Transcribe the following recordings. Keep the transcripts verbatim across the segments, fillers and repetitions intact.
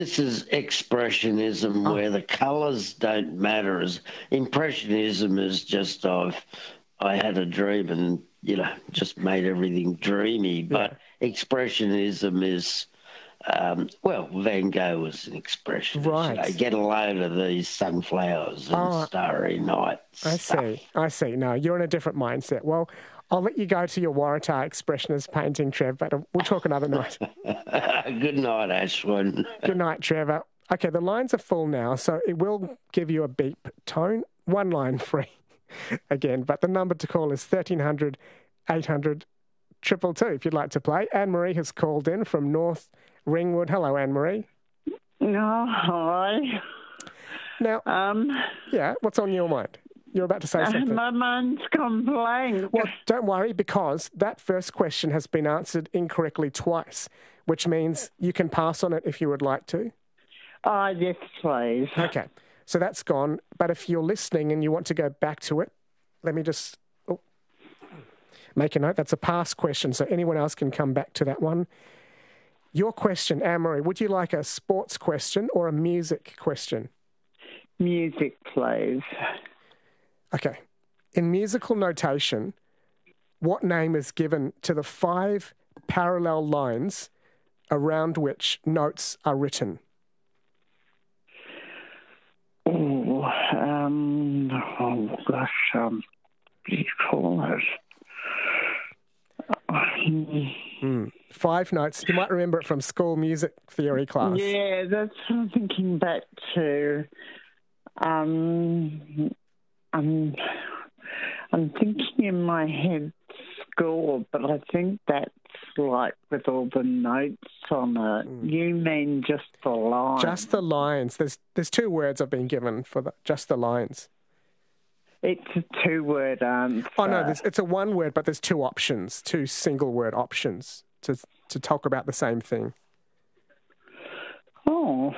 This is expressionism Oh, where the colours don't matter. As impressionism is just I've I had a dream and you know just made everything dreamy. yeah. But expressionism is um, well, Van Gogh was an expressionist. You know, Right. get a load of these sunflowers and Oh, Starry Night I stuff. see. I see. No, you're in a different mindset. Well, I'll let you go to your Waratah expressionist painting, Trev, but we'll talk another night. Good night, Ashwin. Good night, Trevor. Okay, the lines are full now, so it will give you a beep tone. One line free again, but the number to call is thirteen hundred, eight hundred, two two two if you'd like to play. Anne-Marie has called in from North Ringwood. Hello, Anne-Marie. No, hi. Now, Um, yeah, what's on your mind? You're about to say something. my mind's gone blank. Well, don't worry, because that first question has been answered incorrectly twice, which means you can pass on it if you would like to. Oh, yes, please. Okay, so that's gone. But if you're listening and you want to go back to it, let me just oh, make a note. That's a past question, so anyone else can come back to that one. Your question, Anne-Marie, would you like a sports question or a music question? Music, please. Okay. In musical notation, what name is given to the five parallel lines around which notes are written? Oh, um, oh gosh, um, what do you call it? Mm. Five notes. You might remember it from school music theory class. Yeah, that's what I'm thinking back to. Um, I'm, I'm thinking in my head score, but I think that's like with all the notes on it. Mm. You mean just the lines? Just the lines. There's there's two words I've been given for the, just the lines. It's a two-word answer. Oh, no, it's a one word, but there's two options, two single-word options to to talk about the same thing. Oh.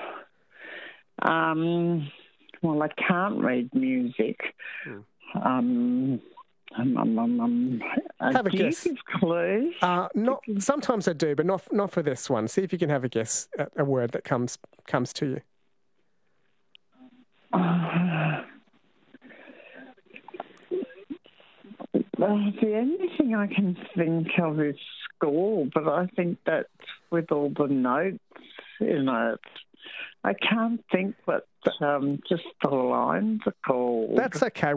Um, well, I can't read music. Hmm. Um, um, um, um, um, uh, have a do guess. You give clues? Uh, not, sometimes I do, but not not for this one. See if you can have a guess at a word that comes comes to you. Uh, Well, the only thing I can think of is school, but I think that's with all the notes in it. I can't think what um, just the lines are called. That's okay.